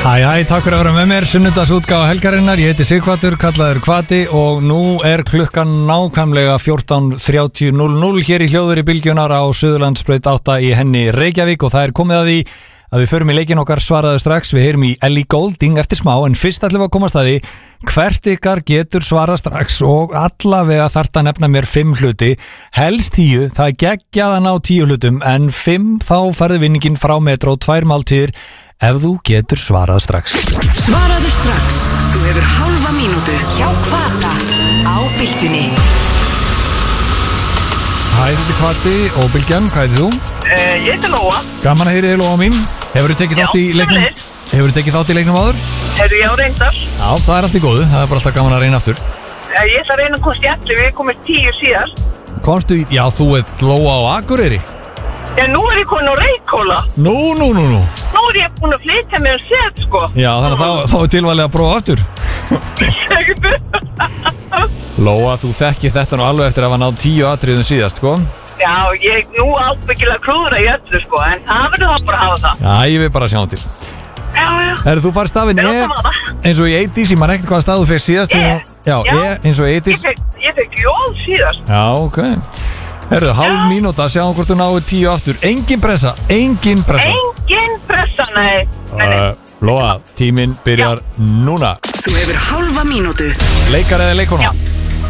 Hæ, takk fyrir að vera með mér, sunnudagsútgáfa helgarinnar, ég heiti Sighvatur, kallaður Hvati og nú er klukkan nákvæmlega 14:30 hér í hljóður í bylgjunar á Suðurlandsbraut 8 í henni Reykjavík og það er komið að því að við förum í leikinn okkar svaraðu strax, við heyrum í Ellie Goulding eftir smá en fyrst ætlum við að komast að því hvert ykkar getur svarað strax og allavega þarft að nefna mér 5 hluti, helst 10, það er geggjað að ná 10 hlutum en 5 þá færðu vinningin frá Metro 2 máltíðir ef þú getur svarað strax. Svaraðu strax. Þú hefur hálfa mínútu hjá Hvata á Bylgjunni. Hæ, þetta er Hvati og Bylgjan, hvað heitir þú? Ég heiti Lóa. Gaman að heyri þig, Lóa mín. Hefurðu tekið þátt í leiknum? Hefurðu tekið þátt í leiknum áður? Hefur ég á reyndar. Já, það er allt í góðu, það er bara alltaf gaman að reyna aftur. Ég ætla að reyna að komast í 11, við komum 10 síðast. Komstu í, já, þú ert Lóa á Akureyri? Já, nú er ég komin á Reykhóla. Nú. Nú er ég búin að flytja mig set, sko. Já, þannig að þá er tilvalið að prófa aftur. Segðu. Lóa, þú þekkir þetta nú alveg eftir að hafa náð 10 atriðum síðast, sko? Já, ég nú ábyggilega klúðra í öllu, sko, en það verður það bara að hafa það. Já, ég vil bara sjá til. Já. Herru, þú farið stafinn eins og í 80's, ég man ekkert hvaða stað þú fekk síðast. Já, eins og í 80's. Ég fekk jóð síðast. Já, ok. Herru, hálf mínúta, sjáum hvort þú náðu 10 aftur. Engin pressa. Engin pressa, nei. Lóa, tíminn byrjar núna. Þú hefur hálfa mínútu. Leikar eða leikona? Já.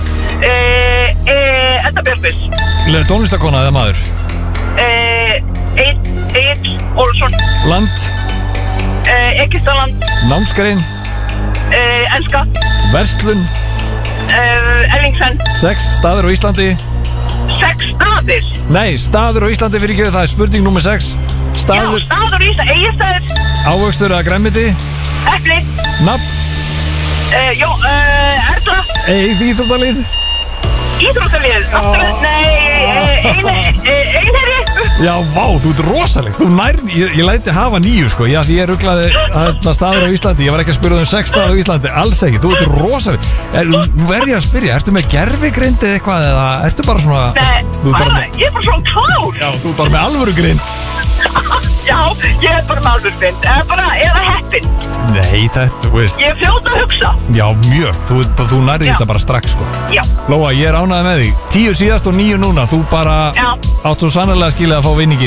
Edda Björkvís. Tónlistakona eða maður? Egill Olsson. Land? Egyptaland. Námsgrein? Enska. Verslun? Ellingsen. 6 staður á Íslandi? 6 staðir? Nei, staður á Íslandi fyrir ekki, það er spurning nummer 6. Staður? Já, staður á Íslandi, Egilsstaðir. Ávöxtur eða grænmeti? Epli. Nafn? Erla. Íþróttalið? Íþróttalið. Einherji. Já, vá, þú ert rosaleg. Þú nær, ég læti hafa 9, sko. Já, því ég rugglaði staður á Íslandi. Ég var ekki að spyrja um 6 staður á Íslandi. Alls ekki, þú ert rosaleg. Nú verð ég að spyrja, ertu með gervigreind eða eitthvað? Eða ertu bara svona... Nei, ég er bara svona klár. Já, þú ert bara með alvöru greind. Já, ég er bara með alvöru greind. Eða heppin. Nei, þetta, þú veist. Ég er fljót að hugsa. Já, mjög. Þú nærði þetta bara strax, sko. Já. Lóa, ég er ánægð með þig. 10 síðast og 9 núna. Þú bara átt svo sannarlega skilið að fá vinningin.